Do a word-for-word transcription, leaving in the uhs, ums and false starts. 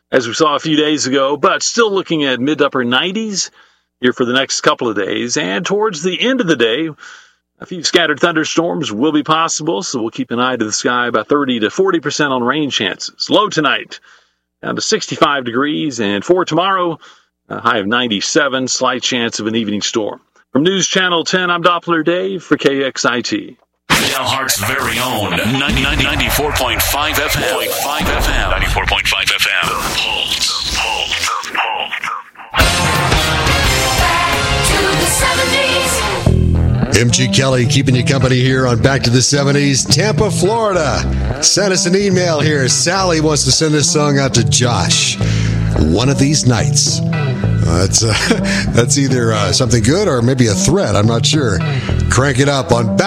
as we saw a few days ago, but still looking at mid to upper nineties here for the next couple of days. And towards the end of the day, a few scattered thunderstorms will be possible, so we'll keep an eye to the sky, about thirty to forty percent on rain chances. Low tonight, down to sixty-five degrees, and for tomorrow, a high of ninety-seven, slight chance of an evening storm. From News Channel ten, I'm Doppler Dave for K X I T. Dalhart's very own ninety-four point five F M. ninety-four point five F M. The Pulse. Pulse. Pulse. Back to the seventies. M G Kelly keeping you company here on Back to the seventies. Tampa, Florida. Send us an email here. Sally wants to send this song out to Josh. One of these nights. Uh, that's, uh, that's either uh, something good or maybe a threat. I'm not sure. Crank it up on Back